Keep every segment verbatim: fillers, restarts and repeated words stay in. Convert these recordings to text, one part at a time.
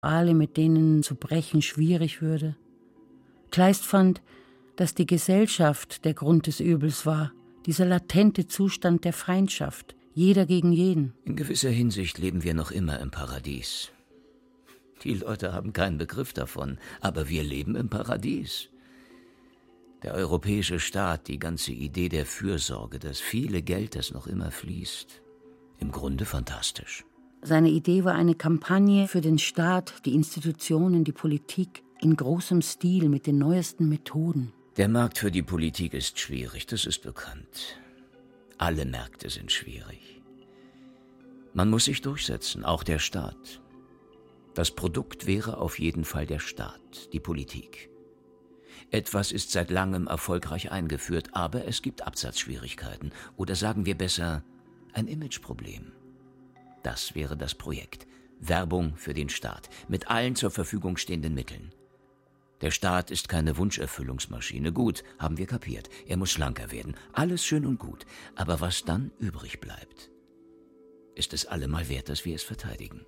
Alle, mit denen zu brechen schwierig würde. Kleist fand, dass die Gesellschaft der Grund des Übels war, dieser latente Zustand der Feindschaft, jeder gegen jeden. In gewisser Hinsicht leben wir noch immer im Paradies. Die Leute haben keinen Begriff davon, aber wir leben im Paradies. Der europäische Staat, die ganze Idee der Fürsorge, das viele Geld, das noch immer fließt. Im Grunde fantastisch. Seine Idee war eine Kampagne für den Staat, die Institutionen, die Politik, in großem Stil mit den neuesten Methoden. Der Markt für die Politik ist schwierig, das ist bekannt. Alle Märkte sind schwierig. Man muss sich durchsetzen, auch der Staat. Das Produkt wäre auf jeden Fall der Staat, die Politik. Etwas ist seit langem erfolgreich eingeführt, aber es gibt Absatzschwierigkeiten. Oder sagen wir besser, ein Imageproblem. Das wäre das Projekt. Werbung für den Staat, mit allen zur Verfügung stehenden Mitteln. Der Staat ist keine Wunscherfüllungsmaschine. Gut, haben wir kapiert. Er muss schlanker werden. Alles schön und gut. Aber was dann übrig bleibt, ist es allemal wert, dass wir es verteidigen.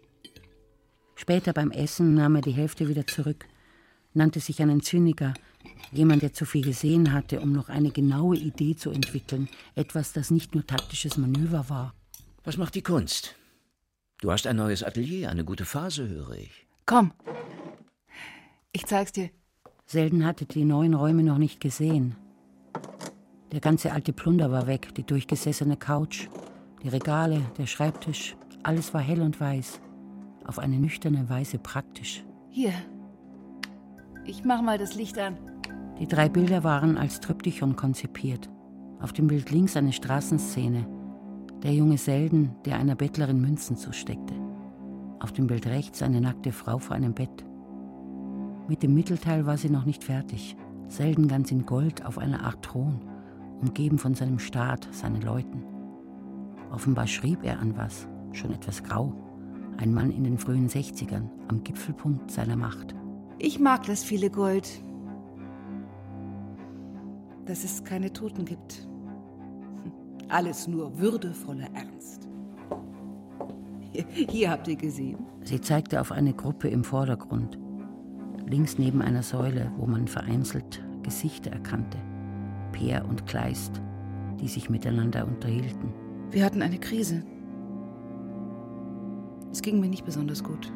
Später beim Essen nahm er die Hälfte wieder zurück, nannte sich einen Zyniker, jemand, der zu viel gesehen hatte, um noch eine genaue Idee zu entwickeln, etwas, das nicht nur taktisches Manöver war. Was macht die Kunst? Du hast ein neues Atelier, eine gute Phase, höre ich. Komm, ich zeig's dir. Selden hatte die neuen Räume noch nicht gesehen. Der ganze alte Plunder war weg, die durchgesessene Couch, die Regale, der Schreibtisch, alles war hell und weiß. Auf eine nüchterne Weise praktisch. Hier, ich mach mal das Licht an. Die drei Bilder waren als Triptychon konzipiert. Auf dem Bild links eine Straßenszene. Der junge Selden, der einer Bettlerin Münzen zusteckte. Auf dem Bild rechts eine nackte Frau vor einem Bett. Mit dem Mittelteil war sie noch nicht fertig. Selden ganz in Gold auf einer Art Thron, umgeben von seinem Staat, seinen Leuten. Offenbar schrieb er an was, schon etwas grau. Ein Mann in den frühen Sechzigern, am Gipfelpunkt seiner Macht. Ich mag das viele Gold. Dass es keine Toten gibt. Alles nur würdevoller Ernst. Hier, hier habt ihr gesehen. Sie zeigte auf eine Gruppe im Vordergrund. Links neben einer Säule, wo man vereinzelt Gesichter erkannte. Peer und Kleist, die sich miteinander unterhielten. Wir hatten eine Krise. Es ging mir nicht besonders gut.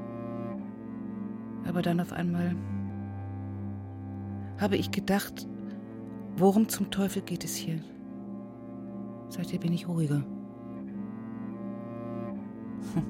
Aber dann auf einmal habe ich gedacht, worum zum Teufel geht es hier? Seither bin ich ruhiger. Hm.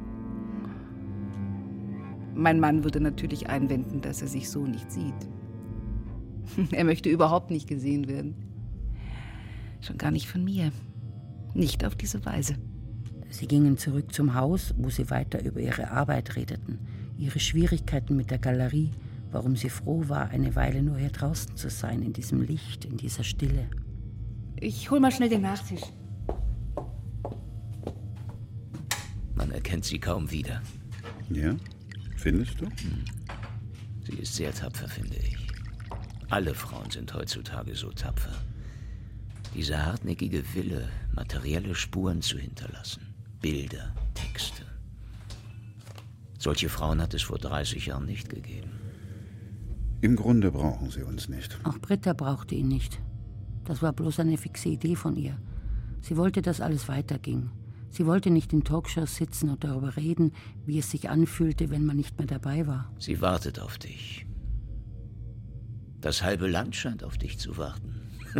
Mein Mann würde natürlich einwenden, dass er sich so nicht sieht. Er möchte überhaupt nicht gesehen werden. Schon gar nicht von mir. Nicht auf diese Weise. Sie gingen zurück zum Haus, wo sie weiter über ihre Arbeit redeten, ihre Schwierigkeiten mit der Galerie, warum sie froh war, eine Weile nur hier draußen zu sein, in diesem Licht, in dieser Stille. Ich hol mal schnell den Nachtisch. Man erkennt sie kaum wieder. Ja? Findest du? Hm. Sie ist sehr tapfer, finde ich. Alle Frauen sind heutzutage so tapfer. Dieser hartnäckige Wille, materielle Spuren zu hinterlassen. Bilder, Texte. Solche Frauen hat es vor dreißig Jahren nicht gegeben. Im Grunde brauchen sie uns nicht. Auch Britta brauchte ihn nicht. Das war bloß eine fixe Idee von ihr. Sie wollte, dass alles weiterging. Sie wollte nicht in Talkshows sitzen und darüber reden, wie es sich anfühlte, wenn man nicht mehr dabei war. Sie wartet auf dich. Das halbe Land scheint auf dich zu warten.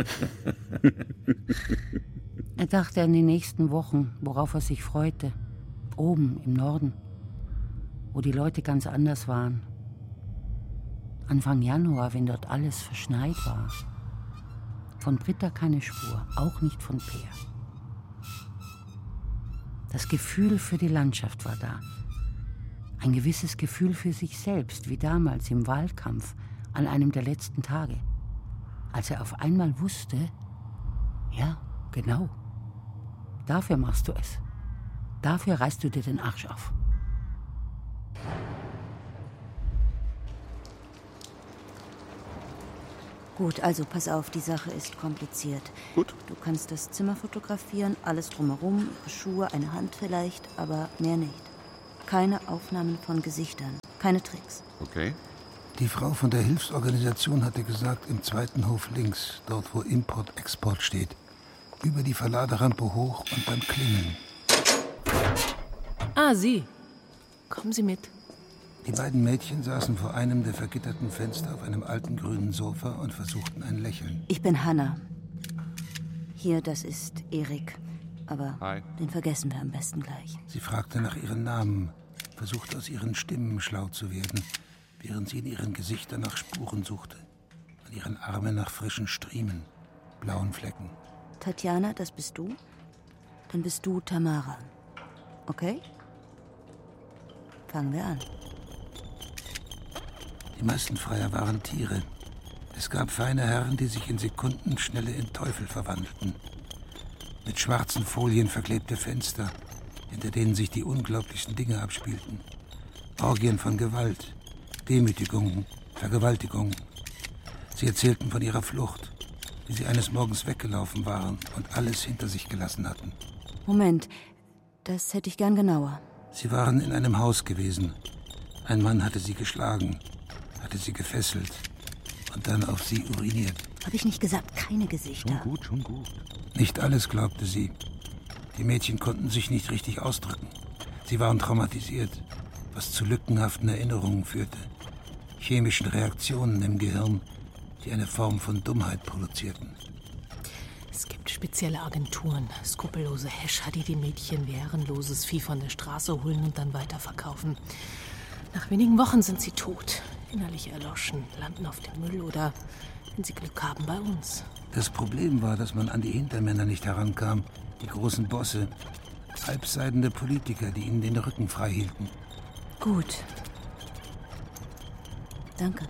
Er dachte an die nächsten Wochen, worauf er sich freute. Oben im Norden, wo die Leute ganz anders waren. Anfang Januar, wenn dort alles verschneit war. Von Britta keine Spur, auch nicht von Peer. Das Gefühl für die Landschaft war da. Ein gewisses Gefühl für sich selbst, wie damals im Wahlkampf an einem der letzten Tage. Als er auf einmal wusste, ja, genau, dafür machst du es. Dafür reißt du dir den Arsch auf. Gut, also pass auf, die Sache ist kompliziert. Gut. Du kannst das Zimmer fotografieren, alles drumherum, Schuhe, eine Hand vielleicht, aber mehr nicht. Keine Aufnahmen von Gesichtern, keine Tricks. Okay. Die Frau von der Hilfsorganisation hatte gesagt, im zweiten Hof links, dort wo Import-Export steht. Über die Verladerampe hoch und dann klingeln. Ah, Sie. Kommen Sie mit. Die beiden Mädchen saßen vor einem der vergitterten Fenster auf einem alten grünen Sofa und versuchten ein Lächeln. Ich bin Hannah. Hier, das ist Erik. Aber Hi. Den vergessen wir am besten gleich. Sie fragte nach ihren Namen, versuchte aus ihren Stimmen schlau zu werden, während sie in ihren Gesichtern nach Spuren suchte, an ihren Armen nach frischen Striemen, blauen Flecken. Tatjana, das bist du? Dann bist du Tamara. Okay? Fangen wir an. Die meisten Freier waren Tiere. Es gab feine Herren, die sich in Sekundenschnelle in Teufel verwandelten. Mit schwarzen Folien verklebte Fenster, hinter denen sich die unglaublichsten Dinge abspielten. Orgien von Gewalt, Demütigungen, Vergewaltigungen. Sie erzählten von ihrer Flucht, wie sie eines Morgens weggelaufen waren und alles hinter sich gelassen hatten. Moment, das hätte ich gern genauer. Sie waren in einem Haus gewesen. Ein Mann hatte sie geschlagen, hatte sie gefesselt und dann auf sie uriniert. Habe ich nicht gesagt, keine Gesichter? Schon gut, schon gut. Nicht alles glaubte sie. Die Mädchen konnten sich nicht richtig ausdrücken. Sie waren traumatisiert, was zu lückenhaften Erinnerungen führte. Chemischen Reaktionen im Gehirn, die eine Form von Dummheit produzierten. Es gibt spezielle Agenturen, skrupellose Häscher, die die Mädchen wie herrenloses Vieh von der Straße holen und dann weiterverkaufen. Nach wenigen Wochen sind sie tot, innerlich erloschen, landen auf dem Müll oder, wenn sie Glück haben, bei uns. Das Problem war, dass man an die Hintermänner nicht herankam, die großen Bosse, halbseidende Politiker, die ihnen den Rücken frei hielten. Gut. Danke.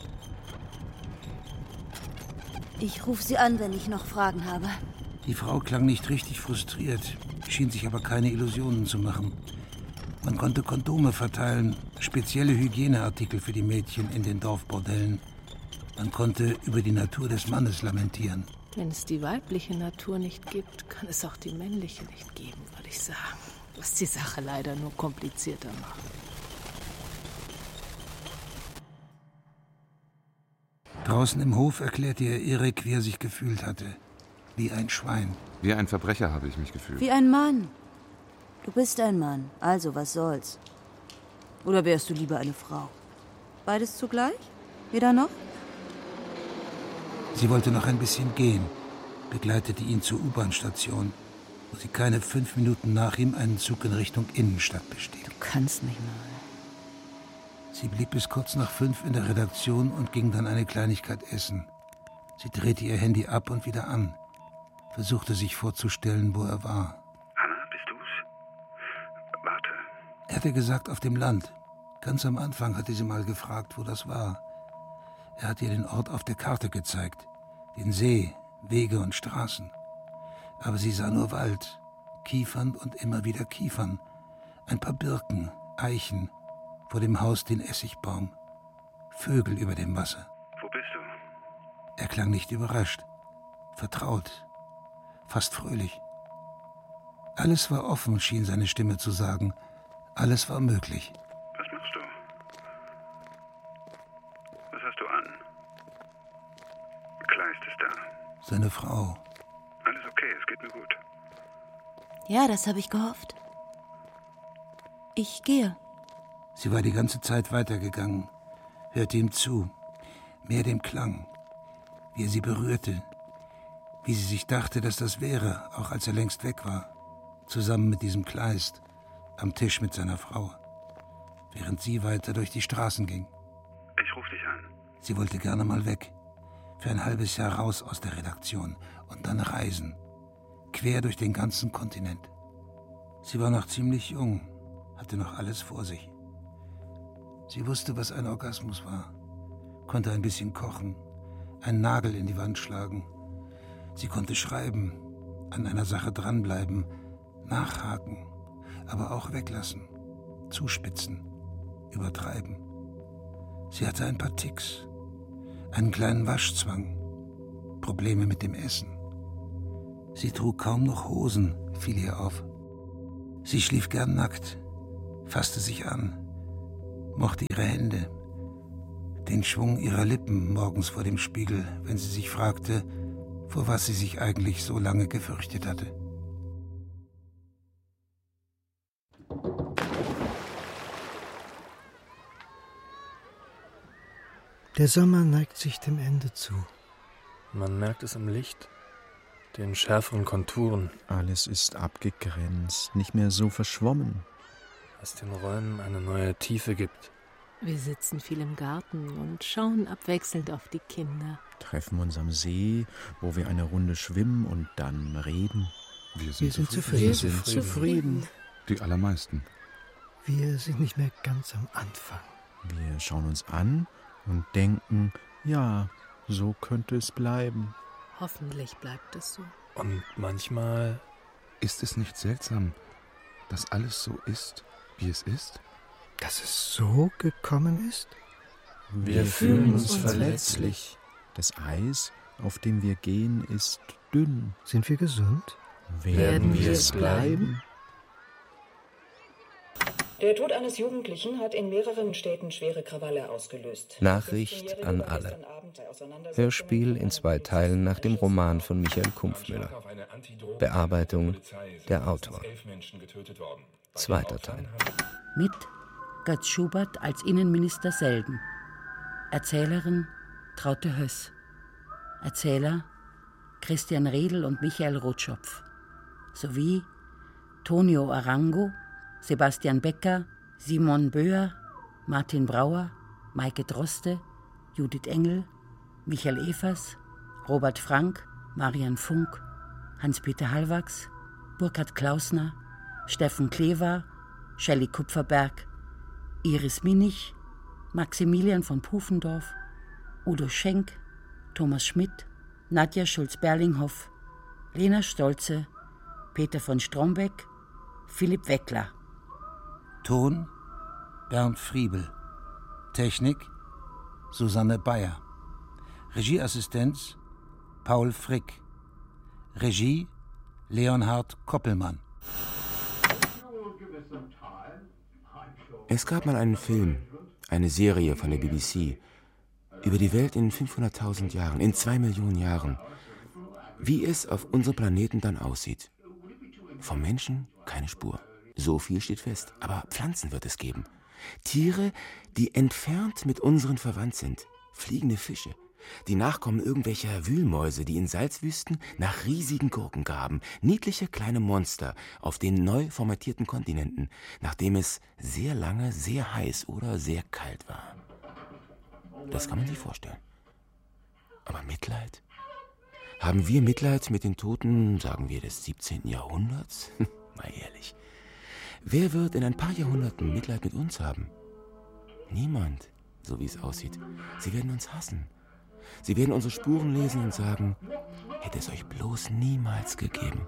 Ich rufe Sie an, wenn ich noch Fragen habe. Die Frau klang nicht richtig frustriert, schien sich aber keine Illusionen zu machen. Man konnte Kondome verteilen, spezielle Hygieneartikel für die Mädchen in den Dorfbordellen. Man konnte über die Natur des Mannes lamentieren. Wenn es die weibliche Natur nicht gibt, kann es auch die männliche nicht geben, würde ich sagen. Was die Sache leider nur komplizierter macht. Draußen im Hof erklärte ihr Erik, wie er sich gefühlt hatte. Wie ein Schwein. Wie ein Verbrecher habe ich mich gefühlt. Wie ein Mann. Du bist ein Mann, also was soll's? Oder wärst du lieber eine Frau? Beides zugleich? Weder noch? Sie wollte noch ein bisschen gehen, begleitete ihn zur U-Bahn-Station, wo sie keine fünf Minuten nach ihm einen Zug in Richtung Innenstadt bestieg. Du kannst nicht mal. Sie blieb bis kurz nach fünf in der Redaktion und ging dann eine Kleinigkeit essen. Sie drehte ihr Handy ab und wieder an, versuchte sich vorzustellen, wo er war. Hannah, bist du's? Warte. Er hatte gesagt, auf dem Land. Ganz am Anfang hatte sie mal gefragt, wo das war. Er hat ihr den Ort auf der Karte gezeigt, den See, Wege und Straßen. Aber sie sah nur Wald, Kiefern und immer wieder Kiefern, ein paar Birken, Eichen, vor dem Haus den Essigbaum, Vögel über dem Wasser. Wo bist du? Er klang nicht überrascht, vertraut, fast fröhlich. Alles war offen, schien seine Stimme zu sagen. Alles war möglich. Was machst du? Was hast du an? Kleist ist da. Seine Frau. Alles okay, es geht mir gut. Ja, das habe ich gehofft. Ich gehe. Sie war die ganze Zeit weitergegangen, hörte ihm zu, mehr dem Klang, wie er sie berührte, wie sie sich dachte, dass das wäre, auch als er längst weg war, zusammen mit diesem Kleist, am Tisch mit seiner Frau, während sie weiter durch die Straßen ging. Ich rufe dich an. Sie wollte gerne mal weg, für ein halbes Jahr raus aus der Redaktion und dann reisen, quer durch den ganzen Kontinent. Sie war noch ziemlich jung, hatte noch alles vor sich. Sie wusste, was ein Orgasmus war, konnte ein bisschen kochen, einen Nagel in die Wand schlagen. Sie konnte schreiben, an einer Sache dranbleiben, nachhaken, aber auch weglassen, zuspitzen, übertreiben. Sie hatte ein paar Ticks, einen kleinen Waschzwang, Probleme mit dem Essen. Sie trug kaum noch Hosen, fiel ihr auf. Sie schlief gern nackt, fasste sich an, mochte ihre Hände, den Schwung ihrer Lippen morgens vor dem Spiegel, wenn sie sich fragte, vor was sie sich eigentlich so lange gefürchtet hatte. Der Sommer neigt sich dem Ende zu. Man merkt es im Licht, den schärferen Konturen. Alles ist abgegrenzt, nicht mehr so verschwommen. Was den Räumen eine neue Tiefe gibt. Wir sitzen viel im Garten und schauen abwechselnd auf die Kinder. Treffen uns am See, wo wir eine Runde schwimmen und dann reden. Wir sind, wir sind zufrieden. zufrieden. Wir sind zufrieden. Die allermeisten. Wir sind nicht mehr ganz am Anfang. Wir schauen uns an und denken, ja, so könnte es bleiben. Hoffentlich bleibt es so. Und manchmal... Ist es nicht seltsam, dass alles so ist, wie es ist? Dass es so gekommen ist? Wir, wir fühlen uns verletzlich. verletzlich. Das Eis, auf dem wir gehen, ist dünn. Sind wir gesund? Werden wir es bleiben? Der Tod eines Jugendlichen hat in mehreren Städten schwere Krawalle ausgelöst. Nachricht an alle. Hörspiel in zwei Teilen nach dem Roman von Michael Kumpfmüller. Bearbeitung der Autor. Zweiter Teil. Mit Götz Schubert als Innenminister Selden. Erzählerin Traute Höss. Erzähler Christian Redl und Michael Rotschopf. Sowie Tonio Arango, Sebastian Becker, Simon Böer, Martin Brauer, Maike Droste, Judith Engel, Michael Evers, Robert Frank, Marian Funk, Hans-Peter Hallwachs, Burkhard Klausner, Steffen Klever, Shelley Kupferberg, Iris Minich, Maximilian von Pufendorf, Udo Schenk, Thomas Schmidt, Nadja Schulz-Berlinghoff, Lena Stolze, Peter von Strombeck, Philipp Weckler. Ton Bernd Friebel. Technik Susanne Bayer. Regieassistenz Paul Frick. Regie Leonhard Koppelmann. Es gab mal einen Film, eine Serie von der B B C, über die Welt in fünfhunderttausend Jahren, in zwei Millionen Jahren. Wie es auf unserem Planeten dann aussieht. Vom Menschen keine Spur. So viel steht fest. Aber Pflanzen wird es geben. Tiere, die entfernt mit unseren verwandt sind. Fliegende Fische. Die Nachkommen irgendwelcher Wühlmäuse, die in Salzwüsten nach riesigen Gurken graben. Niedliche kleine Monster auf den neu formatierten Kontinenten, nachdem es sehr lange sehr heiß oder sehr kalt war. Das kann man sich vorstellen. Aber Mitleid? Haben wir Mitleid mit den Toten, sagen wir, des siebzehnten Jahrhunderts? Mal ehrlich. Wer wird in ein paar Jahrhunderten Mitleid mit uns haben? Niemand, so wie es aussieht. Sie werden uns hassen. Sie werden unsere Spuren lesen und sagen, hätte es euch bloß niemals gegeben.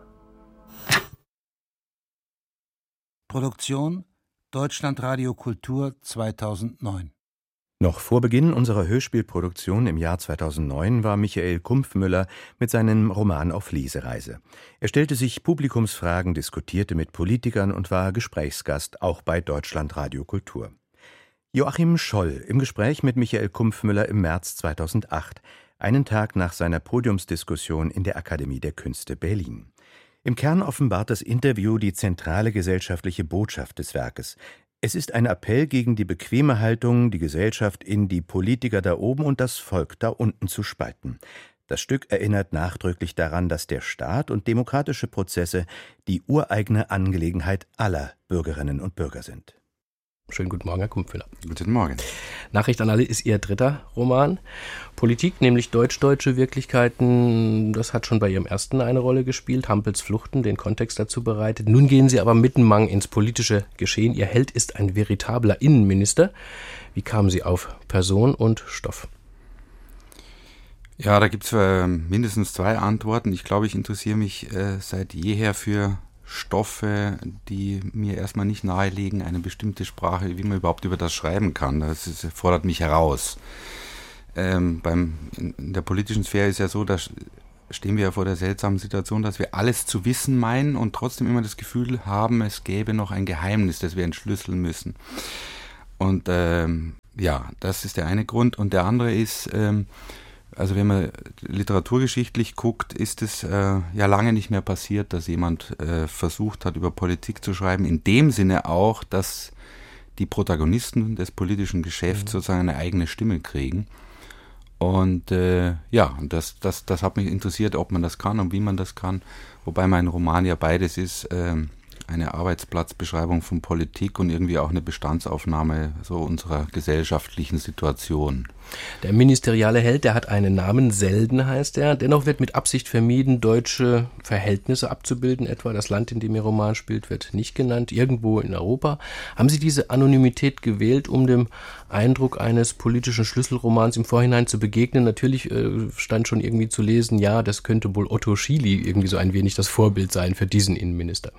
Produktion Deutschlandradio Kultur zweitausendneun. Noch vor Beginn unserer Hörspielproduktion im Jahr zweitausendneun war Michael Kumpfmüller mit seinem Roman auf Lesereise. Er stellte sich Publikumsfragen, diskutierte mit Politikern und war Gesprächsgast auch bei Deutschlandradio Kultur. Joachim Scholl im Gespräch mit Michael Kumpfmüller im März zweitausendacht, einen Tag nach seiner Podiumsdiskussion in der Akademie der Künste Berlin. Im Kern offenbart das Interview die zentrale gesellschaftliche Botschaft des Werkes. Es ist ein Appell gegen die bequeme Haltung, die Gesellschaft in die Politiker da oben und das Volk da unten zu spalten. Das Stück erinnert nachdrücklich daran, dass der Staat und demokratische Prozesse die ureigene Angelegenheit aller Bürgerinnen und Bürger sind. Schönen guten Morgen, Herr Kumpfmüller. Guten Morgen. Nachricht an alle ist Ihr dritter Roman. Politik, nämlich deutsch-deutsche Wirklichkeiten, das hat schon bei Ihrem ersten eine Rolle gespielt. Hampels Fluchten, den Kontext dazu bereitet. Nun gehen Sie aber mittenmang ins politische Geschehen. Ihr Held ist ein veritabler Innenminister. Wie kamen Sie auf Person und Stoff? Ja, da gibt es äh, mindestens zwei Antworten. Ich glaube, ich interessiere mich äh, seit jeher für Stoffe, die mir erstmal nicht nahelegen, eine bestimmte Sprache, wie man überhaupt über das schreiben kann. Das ist, fordert mich heraus. Ähm, beim, in der politischen Sphäre ist ja so, dass stehen wir ja vor der seltsamen Situation, dass wir alles zu wissen meinen und trotzdem immer das Gefühl haben, es gäbe noch ein Geheimnis, das wir entschlüsseln müssen. Und ähm, ja, das ist der eine Grund. Und der andere ist, ähm, also wenn man literaturgeschichtlich guckt, ist es äh, ja lange nicht mehr passiert, dass jemand äh, versucht hat, über Politik zu schreiben. In dem Sinne auch, dass die Protagonisten des politischen Geschäfts mhm. sozusagen eine eigene Stimme kriegen. Und äh, ja, das, das, das hat mich interessiert, ob man das kann und wie man das kann. Wobei mein Roman ja beides ist, äh, eine Arbeitsplatzbeschreibung von Politik und irgendwie auch eine Bestandsaufnahme so unserer gesellschaftlichen Situation. Der ministeriale Held, der hat einen Namen, Selden heißt er. Dennoch wird mit Absicht vermieden, deutsche Verhältnisse abzubilden. Etwa das Land, in dem Ihr Roman spielt, wird nicht genannt, irgendwo in Europa. Haben Sie diese Anonymität gewählt, um dem Eindruck eines politischen Schlüsselromans im Vorhinein zu begegnen? Natürlich äh, stand schon irgendwie zu lesen, ja, das könnte wohl Otto Schily irgendwie so ein wenig das Vorbild sein für diesen Innenminister.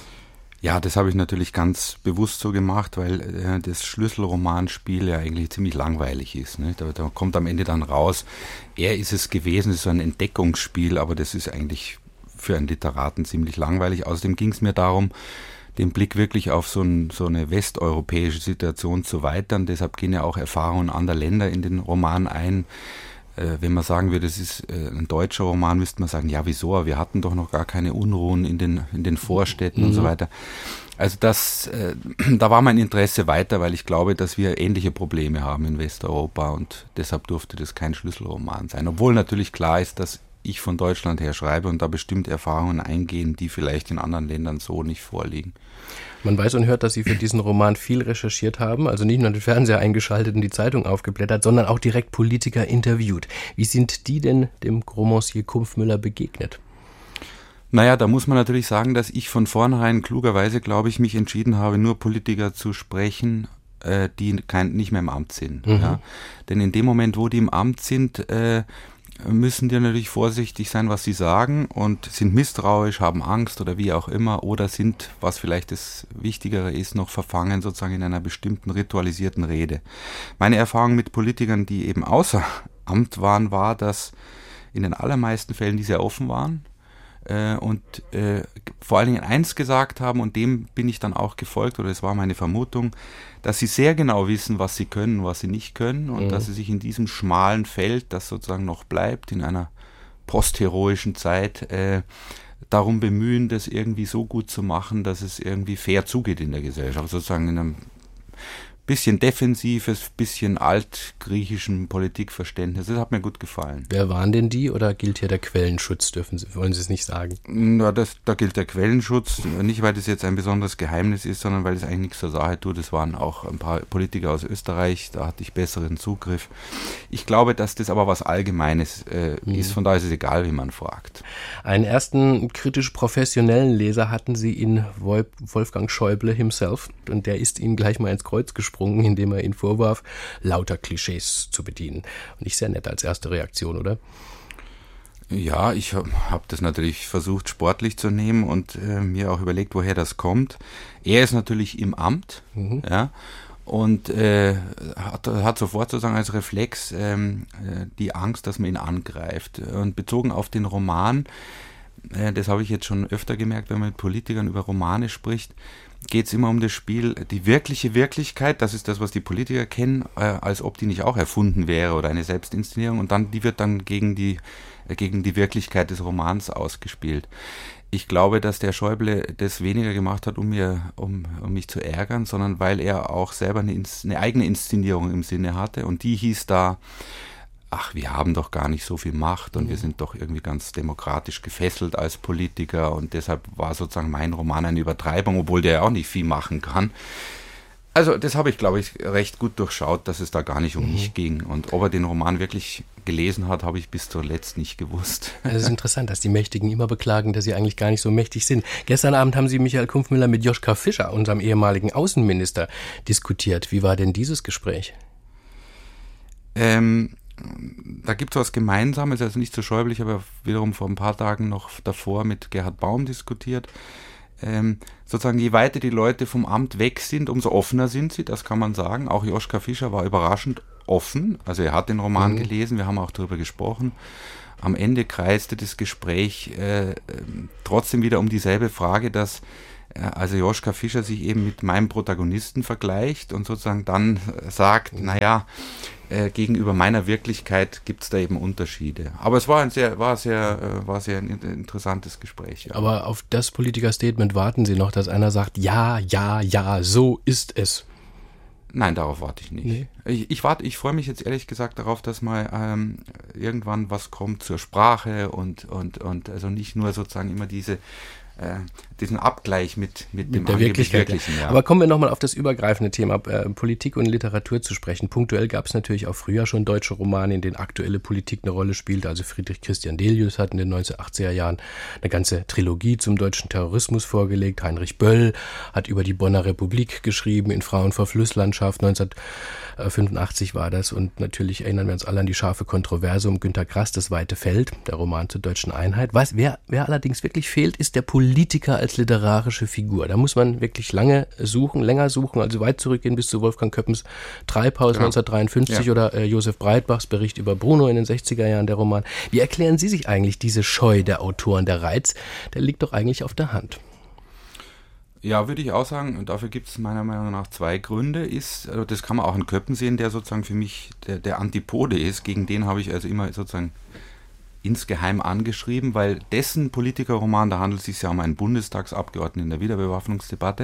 Ja, das habe ich natürlich ganz bewusst so gemacht, weil äh, das Schlüsselromanspiel ja eigentlich ziemlich langweilig ist. Ne? Da, da kommt am Ende dann raus, er ist es gewesen, es ist so ein Entdeckungsspiel, aber das ist eigentlich für einen Literaten ziemlich langweilig. Außerdem ging es mir darum, den Blick wirklich auf so, ein, so eine westeuropäische Situation zu weitern. Deshalb gehen ja auch Erfahrungen anderer Länder in den Roman ein. Wenn man sagen würde, das ist ein deutscher Roman, müsste man sagen, ja wieso, wir hatten doch noch gar keine Unruhen in den, in den Vorstädten mhm. und so weiter. Also das, äh, da war mein Interesse weiter, weil ich glaube, dass wir ähnliche Probleme haben in Westeuropa und deshalb durfte das kein Schlüsselroman sein. Obwohl natürlich klar ist, dass ich von Deutschland her schreibe und da bestimmte Erfahrungen eingehen, die vielleicht in anderen Ländern so nicht vorliegen. Man weiß und hört, dass Sie für diesen Roman viel recherchiert haben, also nicht nur den Fernseher eingeschaltet und die Zeitung aufgeblättert, sondern auch direkt Politiker interviewt. Wie sind die denn dem Romancier Kumpfmüller begegnet? Naja, da muss man natürlich sagen, dass ich von vornherein klugerweise, glaube ich, mich entschieden habe, nur Politiker zu sprechen, äh, die kein, nicht mehr im Amt sind. Mhm. Ja? Denn in dem Moment, wo die im Amt sind, äh, müssen die natürlich vorsichtig sein, was sie sagen und sind misstrauisch, haben Angst oder wie auch immer oder sind, was vielleicht das Wichtigere ist, noch verfangen sozusagen in einer bestimmten ritualisierten Rede. Meine Erfahrung mit Politikern, die eben außer Amt waren, war, dass in den allermeisten Fällen die sehr offen waren äh, und äh, vor allen Dingen eins gesagt haben und dem bin ich dann auch gefolgt oder es war meine Vermutung, dass sie sehr genau wissen, was sie können, was sie nicht können und mhm. dass sie sich in diesem schmalen Feld, das sozusagen noch bleibt, in einer postheroischen Zeit, äh, darum bemühen, das irgendwie so gut zu machen, dass es irgendwie fair zugeht in der Gesellschaft, sozusagen in einem bisschen defensives, bisschen altgriechischen Politikverständnis. Das hat mir gut gefallen. Wer waren denn die oder gilt hier der Quellenschutz? Dürfen Sie, wollen Sie es nicht sagen? Na, das, da gilt der Quellenschutz, nicht weil das jetzt ein besonderes Geheimnis ist, sondern weil es eigentlich nichts zur Sache tut. Es waren auch ein paar Politiker aus Österreich, da hatte ich besseren Zugriff. Ich glaube, dass das aber was Allgemeines äh, mhm. ist, von daher ist es egal, wie man fragt. Einen ersten kritisch professionellen Leser hatten Sie in Wolfgang Schäuble himself und der ist Ihnen gleich mal ins Kreuz gesprungen, indem er ihn vorwarf, lauter Klischees zu bedienen. Und nicht sehr nett als erste Reaktion, oder? Ja, ich habe hab das natürlich versucht, sportlich zu nehmen und äh, mir auch überlegt, woher das kommt. Er ist natürlich im Amt, mhm. ja, und äh, hat, hat sofort sozusagen als Reflex ähm, die Angst, dass man ihn angreift. Und bezogen auf den Roman, äh, das habe ich jetzt schon öfter gemerkt, wenn man mit Politikern über Romane spricht, geht es immer um das Spiel, die wirkliche Wirklichkeit, das ist das, was die Politiker kennen, äh, als ob die nicht auch erfunden wäre oder eine Selbstinszenierung und dann die wird dann gegen die, äh, gegen die Wirklichkeit des Romans ausgespielt. Ich glaube, dass der Schäuble das weniger gemacht hat, um, mir, um, um mich zu ärgern, sondern weil er auch selber eine, eine eigene Inszenierung im Sinne hatte und die hieß da, ach, wir haben doch gar nicht so viel Macht und mhm. wir sind doch irgendwie ganz demokratisch gefesselt als Politiker und deshalb war sozusagen mein Roman eine Übertreibung, obwohl der ja auch nicht viel machen kann. Also das habe ich, glaube ich, recht gut durchschaut, dass es da gar nicht um mhm. mich ging. Und ob er den Roman wirklich gelesen hat, habe ich bis zuletzt nicht gewusst. Es ist interessant, dass die Mächtigen immer beklagen, dass sie eigentlich gar nicht so mächtig sind. Gestern Abend haben Sie Michael Kumpfmüller mit Joschka Fischer, unserem ehemaligen Außenminister, diskutiert. Wie war denn dieses Gespräch? Ähm... Da gibt es was Gemeinsames, also nicht so Schäuble, ich habe wiederum vor ein paar Tagen noch davor mit Gerhard Baum diskutiert. Ähm, sozusagen, je weiter die Leute vom Amt weg sind, umso offener sind sie, das kann man sagen. Auch Joschka Fischer war überraschend offen. Also er hat den Roman Mhm. gelesen, wir haben auch darüber gesprochen. Am Ende kreiste das Gespräch äh, trotzdem wieder um dieselbe Frage, dass äh, also Joschka Fischer sich eben mit meinem Protagonisten vergleicht und sozusagen dann äh, sagt, mhm. naja, äh, gegenüber meiner Wirklichkeit gibt es da eben Unterschiede. Aber es war ein sehr, war sehr, äh, war sehr ein interessantes Gespräch. Ja. Aber auf das Politikerstatement warten Sie noch, dass einer sagt, ja, ja, ja, so ist es. Nein, darauf warte ich nicht. Nee. Ich, ich warte, ich freue mich jetzt ehrlich gesagt darauf, dass mal ähm, irgendwann was kommt zur Sprache und, und, und also nicht nur sozusagen immer diese äh, diesen Abgleich mit, mit, mit dem der Wirklichkeit. Wirklichen. Ja. Aber kommen wir nochmal auf das übergreifende Thema äh, Politik und Literatur zu sprechen. Punktuell gab es natürlich auch früher schon deutsche Romane, in denen aktuelle Politik eine Rolle spielte. Also Friedrich Christian Delius hat in den neunzehnhundertachtziger Jahren eine ganze Trilogie zum deutschen Terrorismus vorgelegt. Heinrich Böll hat über die Bonner Republik geschrieben, in Frauen vor Flusslandschaft. neunzehnhundertfünfundachtzig war das. Und natürlich erinnern wir uns alle an die scharfe Kontroverse um Günter Grass, Das weite Feld, der Roman zur deutschen Einheit. Was, wer, wer allerdings wirklich fehlt, ist der Politiker als literarische Figur. Da muss man wirklich lange suchen, länger suchen, also weit zurückgehen bis zu Wolfgang Köppens Treibhaus ja. neunzehnhundertdreiundfünfzig ja. oder äh, Josef Breitbachs Bericht über Bruno in den sechziger Jahren, der Roman. Wie erklären Sie sich eigentlich diese Scheu der Autoren? Der Reiz, der liegt doch eigentlich auf der Hand. Ja, würde ich auch sagen, und dafür gibt es meiner Meinung nach zwei Gründe. Ist, also das kann man auch in Köppen sehen, der sozusagen für mich der, der Antipode ist. Gegen den habe ich also immer sozusagen insgeheim angeschrieben, weil dessen Politikerroman, da handelt es sich ja um einen Bundestagsabgeordneten in der Wiederbewaffnungsdebatte,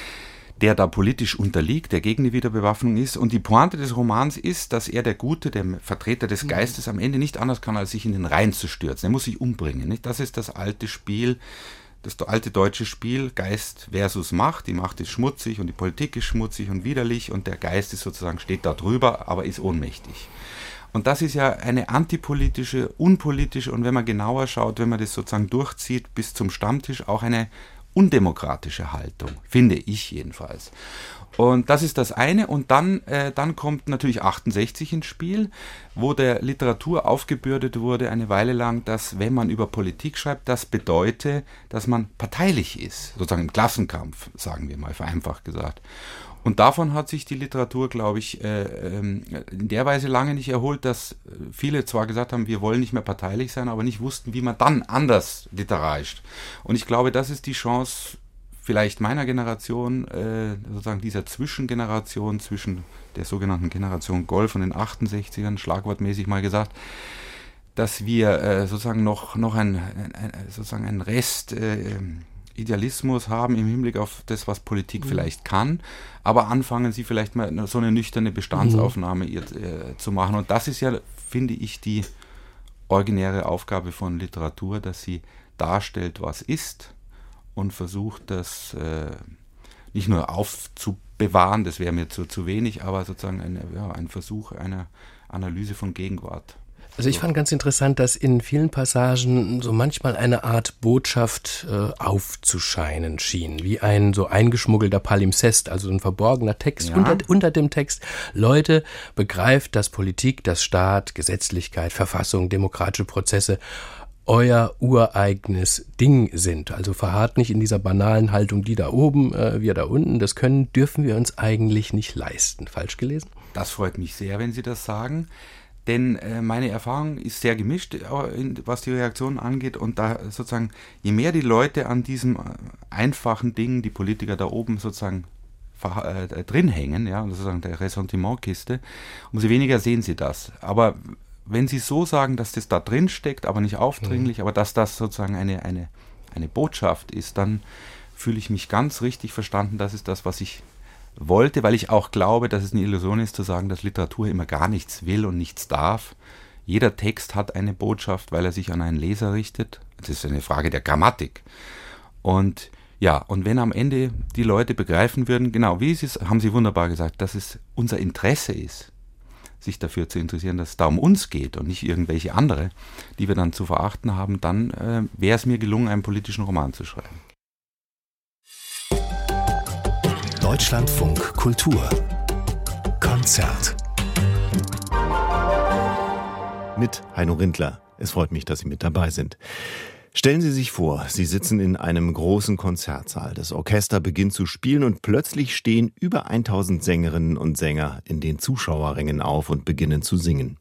der da politisch unterliegt, der gegen die Wiederbewaffnung ist. Und die Pointe des Romans ist, dass er, der Gute, der Vertreter des Geistes, am Ende nicht anders kann, als sich in den Rhein zu stürzen. Er muss sich umbringen. Nicht? Das ist das alte Spiel, das alte deutsche Spiel, Geist versus Macht. Die Macht ist schmutzig und die Politik ist schmutzig und widerlich und der Geist ist sozusagen, steht da drüber, aber ist ohnmächtig. Und das ist ja eine antipolitische, unpolitische und wenn man genauer schaut, wenn man das sozusagen durchzieht bis zum Stammtisch, auch eine undemokratische Haltung, finde ich jedenfalls. Und das ist das eine. Und dann, äh, dann kommt natürlich achtundsechzig ins Spiel, wo der Literatur aufgebürdet wurde eine Weile lang, dass wenn man über Politik schreibt, das bedeutet, dass man parteilich ist, sozusagen im Klassenkampf, sagen wir mal, vereinfacht gesagt. Und davon hat sich die Literatur, glaube ich, äh, in der Weise lange nicht erholt, dass viele zwar gesagt haben, wir wollen nicht mehr parteilich sein, aber nicht wussten, wie man dann anders literarisch. Und ich glaube, das ist die Chance vielleicht meiner Generation, äh, sozusagen dieser Zwischengeneration zwischen der sogenannten Generation Golf und den achtundsechzigern, schlagwortmäßig mal gesagt, dass wir äh, sozusagen noch, noch ein, ein, sozusagen einen Rest äh, Idealismus haben im Hinblick auf das, was Politik mhm. vielleicht kann, aber anfangen sie vielleicht mal so eine nüchterne Bestandsaufnahme mhm. ihr, äh, zu machen. Und das ist ja, finde ich, die originäre Aufgabe von Literatur, dass sie darstellt, was ist und versucht, das äh, nicht nur aufzubewahren, das wäre mir zu, zu wenig, aber sozusagen eine, ja, ein Versuch einer Analyse von Gegenwart. Also ich fand ganz interessant, dass in vielen Passagen so manchmal eine Art Botschaft äh, aufzuscheinen schien, wie ein so eingeschmuggelter Palimpsest, also ein verborgener Text ja. unter, unter dem Text. Leute, begreift, dass Politik, dass Staat, Gesetzlichkeit, Verfassung, demokratische Prozesse euer ureigenes Ding sind. Also verharrt nicht in dieser banalen Haltung, die da oben, äh, wir da unten, das können, dürfen wir uns eigentlich nicht leisten. Falsch gelesen? Das freut mich sehr, wenn Sie das sagen. Denn äh, meine Erfahrung ist sehr gemischt, was die Reaktionen angeht. Und da sozusagen, je mehr die Leute an diesem einfachen Ding, die Politiker da oben sozusagen äh, drin hängen, ja, sozusagen der Ressentimentkiste, umso weniger sehen sie das. Aber wenn sie so sagen, dass das da drin steckt, aber nicht aufdringlich, mhm. aber dass das sozusagen eine, eine, eine Botschaft ist, dann fühle ich mich ganz richtig verstanden. Das ist das, was ich wollte, weil ich auch glaube, dass es eine Illusion ist, zu sagen, dass Literatur immer gar nichts will und nichts darf. Jeder Text hat eine Botschaft, weil er sich an einen Leser richtet. Das ist eine Frage der Grammatik. Und ja, und wenn am Ende die Leute begreifen würden, genau, wie Sie es, haben Sie wunderbar gesagt, dass es unser Interesse ist, sich dafür zu interessieren, dass es da um uns geht und nicht irgendwelche andere, die wir dann zu verachten haben, dann äh, wäre es mir gelungen, einen politischen Roman zu schreiben. Deutschlandfunk Kultur Konzert mit Heino Rindler. Es freut mich, dass Sie mit dabei sind. Stellen Sie sich vor, Sie sitzen in einem großen Konzertsaal. Das Orchester beginnt zu spielen und plötzlich stehen über tausend Sängerinnen und Sänger in den Zuschauerrängen auf und beginnen zu singen.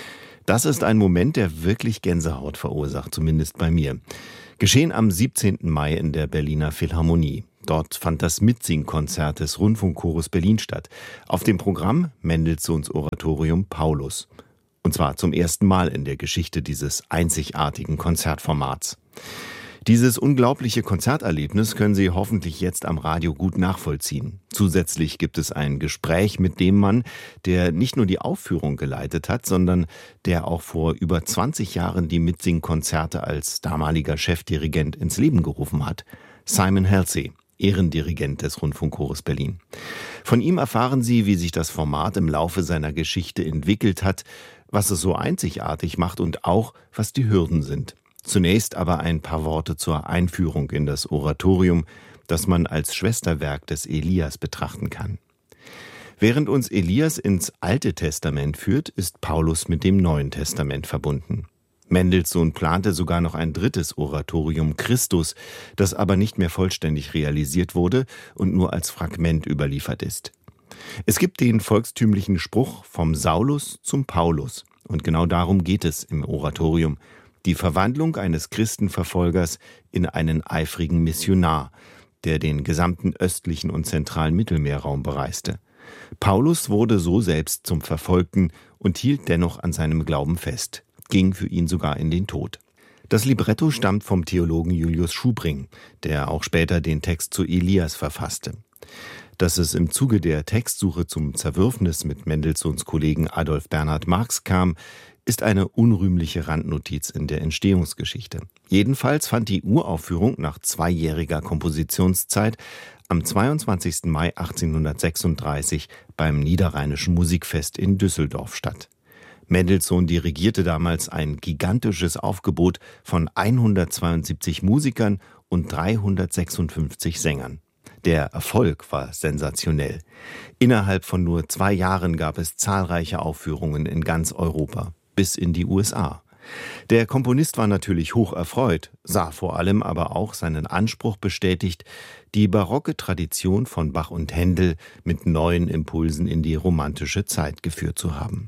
Das ist ein Moment, der wirklich Gänsehaut verursacht, zumindest bei mir. Geschehen am siebzehnten Mai in der Berliner Philharmonie. Dort fand das Mitsingkonzert des Rundfunkchores Berlin statt. Auf dem Programm Mendelssohns Oratorium Paulus. Und zwar zum ersten Mal in der Geschichte dieses einzigartigen Konzertformats. Dieses unglaubliche Konzerterlebnis können Sie hoffentlich jetzt am Radio gut nachvollziehen. Zusätzlich gibt es ein Gespräch mit dem Mann, der nicht nur die Aufführung geleitet hat, sondern der auch vor über zwanzig Jahren die Mitsingkonzerte als damaliger Chefdirigent ins Leben gerufen hat. Simon Halsey, Ehrendirigent des Rundfunkchores Berlin. Von ihm erfahren Sie, wie sich das Format im Laufe seiner Geschichte entwickelt hat, was es so einzigartig macht und auch, was die Hürden sind. Zunächst aber ein paar Worte zur Einführung in das Oratorium, das man als Schwesterwerk des Elias betrachten kann. Während uns Elias ins Alte Testament führt, ist Paulus mit dem Neuen Testament verbunden. Mendelssohn plante sogar noch ein drittes Oratorium Christus, das aber nicht mehr vollständig realisiert wurde und nur als Fragment überliefert ist. Es gibt den volkstümlichen Spruch vom Saulus zum Paulus. Und genau darum geht es im Oratorium. Die Verwandlung eines Christenverfolgers in einen eifrigen Missionar, der den gesamten östlichen und zentralen Mittelmeerraum bereiste. Paulus wurde so selbst zum Verfolgten und hielt dennoch an seinem Glauben fest, ging für ihn sogar in den Tod. Das Libretto stammt vom Theologen Julius Schubring, der auch später den Text zu Elias verfasste. Dass es im Zuge der Textsuche zum Zerwürfnis mit Mendelssohns Kollegen Adolf Bernhard Marx kam, ist eine unrühmliche Randnotiz in der Entstehungsgeschichte. Jedenfalls fand die Uraufführung nach zweijähriger Kompositionszeit am zweiundzwanzigsten Mai achtzehnhundertsechsunddreißig beim Niederrheinischen Musikfest in Düsseldorf statt. Mendelssohn dirigierte damals ein gigantisches Aufgebot von hundertzweiundsiebzig Musikern und dreihundertsechsundfünfzig Sängern. Der Erfolg war sensationell. Innerhalb von nur zwei Jahren gab es zahlreiche Aufführungen in ganz Europa, bis in die U S A. Der Komponist war natürlich hoch erfreut, sah vor allem aber auch seinen Anspruch bestätigt, die barocke Tradition von Bach und Händel mit neuen Impulsen in die romantische Zeit geführt zu haben.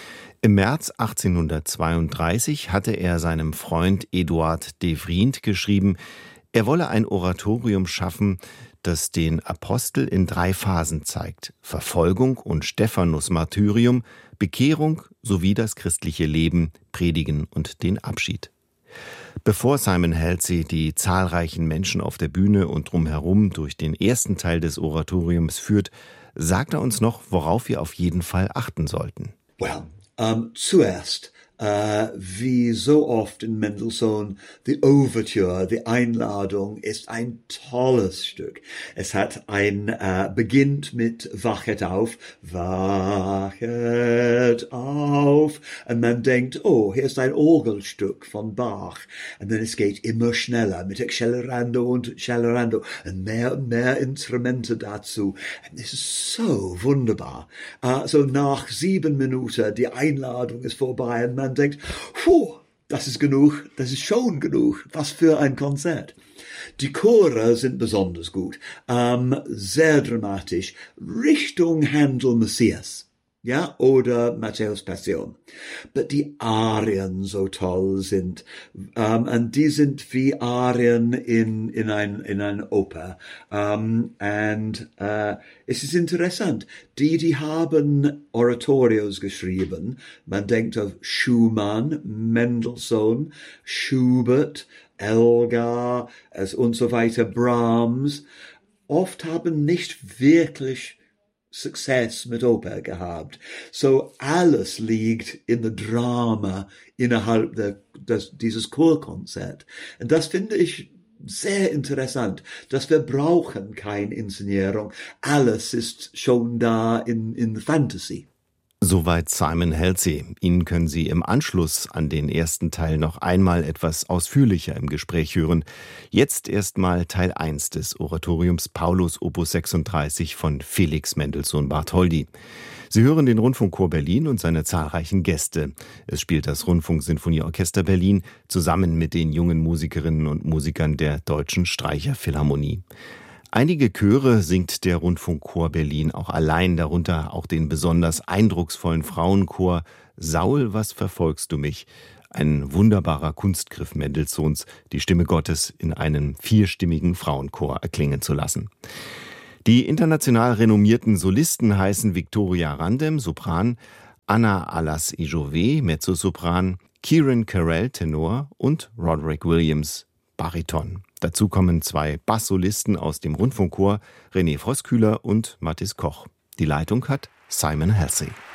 Im März achtzehnhundertzweiunddreißig hatte er seinem Freund Eduard de Vriend geschrieben, er wolle ein Oratorium schaffen, das den Apostel in drei Phasen zeigt: Verfolgung und Stephanus-Martyrium, Bekehrung sowie das christliche Leben, Predigen und den Abschied. Bevor Simon Halsey die zahlreichen Menschen auf der Bühne und drumherum durch den ersten Teil des Oratoriums führt, sagt er uns noch, worauf wir auf jeden Fall achten sollten. Well, um, zuerst Uh, wie so oft in Mendelssohn, die Overture, die Einladung ist ein tolles Stück. Es hat ein, uh, beginnt mit Wachet auf, Wachet auf, und man denkt, oh, hier ist ein Orgelstück von Bach. Und dann es geht immer schneller mit Accelerando und Accelerando und mehr und mehr Instrumente dazu. Und es ist so wunderbar. Uh, so nach sieben Minuten, die Einladung ist vorbei und man denkt, puh, das ist genug, das ist schon genug, was für ein Konzert. Die Chore sind besonders gut, ähm, sehr dramatisch, Richtung Händel Messias, ja, oder Matthäus Passion. Aber die Arien so toll sind, ähm, und die sind wie Arien in, in ein, in ein Oper, ähm, und, äh, es ist interessant, die, die haben Oratorios geschrieben, man denkt auf Schumann, Mendelssohn, Schubert, Elgar, und so weiter, Brahms, oft haben nicht wirklich Success mit Oper gehabt. So alles liegt in der Drama innerhalb der, des, dieses Chorkonzert. Und das finde ich sehr interessant, dass wir brauchen keine Inszenierung. Alles ist schon da in, in Fantasy. Soweit Simon Halsey. Ihn können Sie im Anschluss an den ersten Teil noch einmal etwas ausführlicher im Gespräch hören. Jetzt erstmal Teil eins des Oratoriums Paulus Opus sechsunddreißig von Felix Mendelssohn Bartholdy. Sie hören den Rundfunkchor Berlin und seine zahlreichen Gäste. Es spielt das Rundfunksinfonieorchester Berlin zusammen mit den jungen Musikerinnen und Musikern der Deutschen Streicherphilharmonie. Einige Chöre singt der Rundfunkchor Berlin auch allein, darunter auch den besonders eindrucksvollen Frauenchor Saul, was verfolgst du mich? Ein wunderbarer Kunstgriff Mendelssohns, die Stimme Gottes in einem vierstimmigen Frauenchor erklingen zu lassen. Die international renommierten Solisten heißen Victoria Randem, Sopran, Anna Alas-Ijové, Mezzosopran, Kieran Carell, Tenor und Roderick Williams, Bariton. Dazu kommen zwei Basssolisten aus dem Rundfunkchor, René Voskuhler und Mathis Koch. Die Leitung hat Simon Halsey.